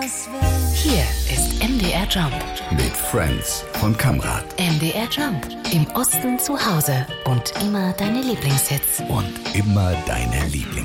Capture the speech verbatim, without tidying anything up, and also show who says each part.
Speaker 1: Hier ist M D R Jump
Speaker 2: mit Friends von Kamrat.
Speaker 1: M D R Jump. Im Osten zu Hause und immer deine Lieblingshits.
Speaker 2: Und immer deine Lieblingshits.